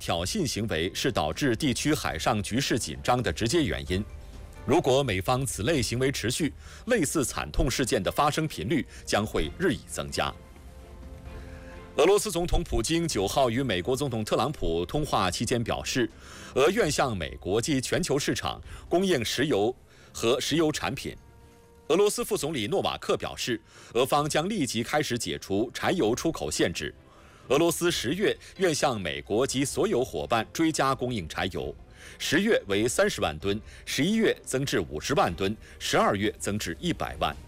挑衅行为是导致地区海上局势紧张的直接原因。如果美方此类行为持续，类似惨痛事件的发生频率将会日益增加。俄罗斯总统普京9号与美国总统特朗普通话期间表示，俄愿向美国及全球市场供应石油和石油产品。俄罗斯副总理诺瓦克表示，俄方将立即开始解除柴油出口限制。俄罗斯10月愿向美国及所有伙伴追加供应柴油，10月为30万吨，11月增至50万吨，12月增至100万。